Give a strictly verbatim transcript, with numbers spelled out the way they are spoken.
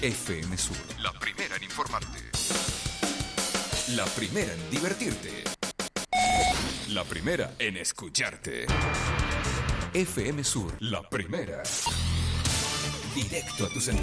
F M Sur, la primera en informarte. La primera en divertirte. La primera en escucharte. F M Sur, la primera. Directo a tus sentidos.